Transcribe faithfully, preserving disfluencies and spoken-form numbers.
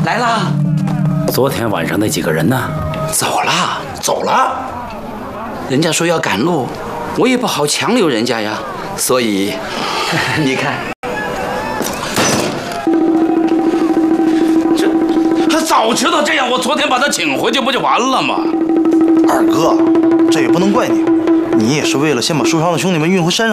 来啦。 昨天晚上那几个人呢？ 走了， 走了。 人家说要赶路，我也不好强留人家呀，所以你看，这早知道这样，我昨天把他请回去不就完了吗？ 二哥，这也不能怪你，你也是为了先把受伤的兄弟们运回山上。